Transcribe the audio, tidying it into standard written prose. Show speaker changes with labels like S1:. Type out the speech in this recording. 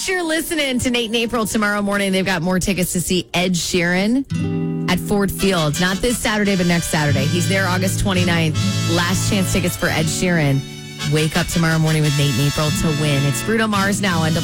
S1: sure listen to Nate and April tomorrow morning. They've got more tickets to see Ed Sheeran at Ford Field. Not this Saturday, but next Saturday. He's there August 29th. Last chance tickets for Ed Sheeran. Wake up tomorrow morning with Nate and April to win. It's Bruno Mars now on